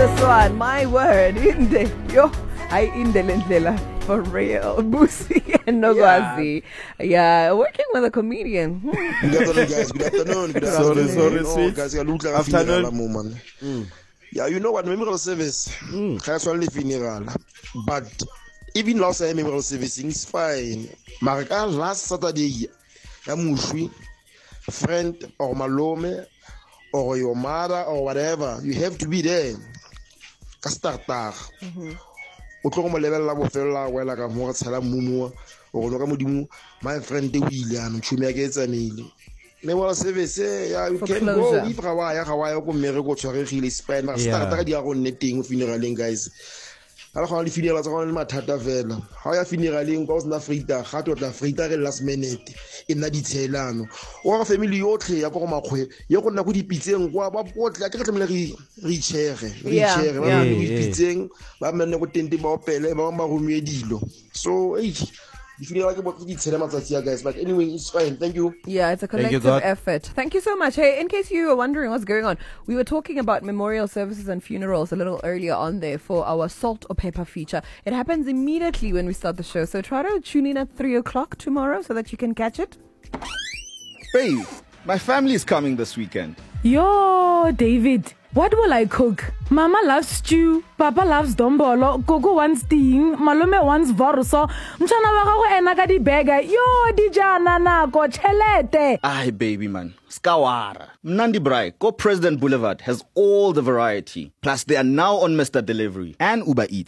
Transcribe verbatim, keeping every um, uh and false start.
this one. My word. Inde. Yo. I inde lendlela. For real. Busi and Nogwazi. Yeah. yeah. Working with a comedian. Good afternoon, guys. Good afternoon. Good afternoon. Sorry, sorry, no, sweet. Guys, Afternoon. Mm. Yeah, you know what? Memorial service. Mm. Only funeral. But even last time memorial servicing is fine. Marika last Saturday, Yamushwi, friend or malome or your mother or whatever, you have to be there. Kastartar. O tlo mo level la bo fela wela ka mo tsala mumu o go ka modimo my friend de William tshumi ya ke tsanile memorial service ya you can go if ga wa ya ga wa ya go mmere go tshwaregile spine ba starta ka di a go nne teng funeraleng guys ala go le funeral tsa go le mathata fela ha ya funeraleng go sna frita ga tota frita re last minute e nna di tshelano o ga family yotlhe ya go makgwe ye go nna go dipitseng kwa ba botle ke re tlemele re re chere re chere ba go dipitseng ba menne go tente ba opele ba ba romie dilo so eh you feel like about the tshela matsatsi guys but anyway it's fine. Thank you. Yeah, it's a collective Thank you, effort. Thank you so much. Hey, in case you were wondering what's going on, we were talking about memorial services and funerals a little earlier on there for our Salt or Pepper feature. It happens immediately when we start the show, so try to tune in at three o'clock tomorrow so that you can catch it. Babe, my family is coming this weekend. Yo, David, what will I cook? Mama loves stew, Papa loves dombolo, Gogo wants ting, Malome wants vorso, Mchana wako ena ka di burger. Yo, dijana nako chelete. Ay, baby man, skawara. Mnandi Brai, Go President Boulevard has all the variety. Plus, they are now on Mister Delivery and Uber Eats.